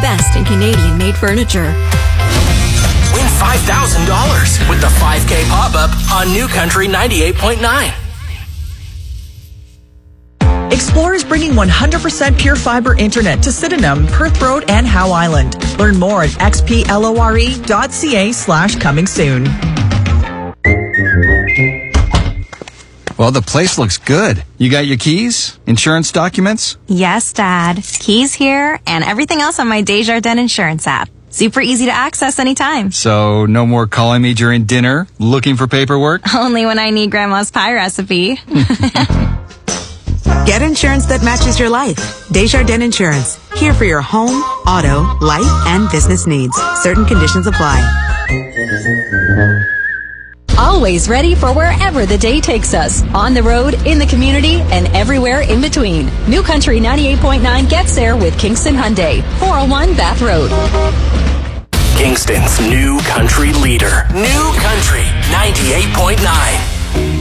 best in Canadian-made furniture. Win $5,000 with the 5K pop-up on New Country 98.9. Explore is bringing 100% pure fiber internet to Sydenham, Perth Road, and Howe Island. Learn more at xplore.ca/coming soon. Well, the place looks good. You got your keys? Insurance documents? Yes, Dad. Keys here and everything else on my Desjardins Insurance app. Super easy to access anytime. So, no more calling me during dinner, looking for paperwork? Only when I need Grandma's pie recipe. Get insurance that matches your life. Desjardins Insurance. Here for your home, auto, life, and business needs. Certain conditions apply. Always ready for wherever the day takes us. On the road, in the community, and everywhere in between. New Country 98.9 gets there with Kingston Hyundai. 401 Bath Road. Kingston's new country leader. New Country 98.9.